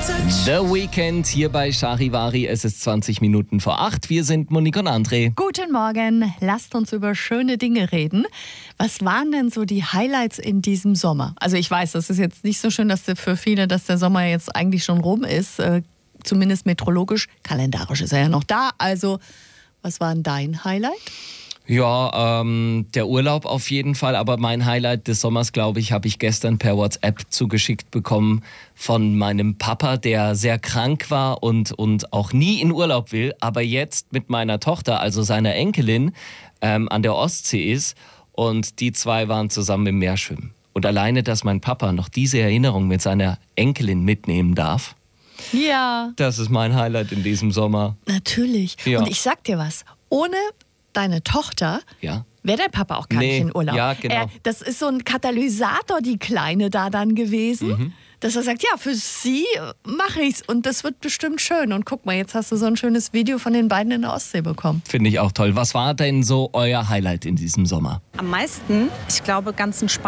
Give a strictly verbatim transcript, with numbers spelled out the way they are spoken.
The Weekend hier bei Charivari. Es ist zwanzig Minuten vor acht. Wir sind Monique und André. Guten Morgen. Lasst uns über schöne Dinge reden. Was waren denn so die Highlights in diesem Sommer? Also ich weiß, das ist jetzt nicht so schön, dass der, für viele, dass der Sommer jetzt eigentlich schon rum ist. Äh, zumindest meteorologisch. Kalendarisch ist er ja noch da. Also was war denn dein Highlight? Ja, ähm, der Urlaub auf jeden Fall. Aber mein Highlight des Sommers, glaube ich, habe ich gestern per WhatsApp zugeschickt bekommen von meinem Papa, der sehr krank war und, und auch nie in Urlaub will, aber jetzt mit meiner Tochter, also seiner Enkelin, ähm, an der Ostsee ist. Und die zwei waren zusammen im Meer schwimmen. Und alleine, dass mein Papa noch diese Erinnerung mit seiner Enkelin mitnehmen darf, Ja. das ist mein Highlight in diesem Sommer. Natürlich. Ja. Und ich sag dir was, ohne deine Tochter Ja. wäre der Papa auch gar Nee, nicht in Urlaub. ja, genau. Er, das ist so ein Katalysator, die Kleine da dann gewesen, Mhm. dass er sagt, ja, für sie mache ich's und das wird bestimmt schön. Und guck mal, jetzt hast du so ein schönes Video von den beiden in der Ostsee bekommen. Finde ich auch toll. Was war denn so euer Highlight in diesem Sommer? Am meisten, ich glaube, ganz entspannt.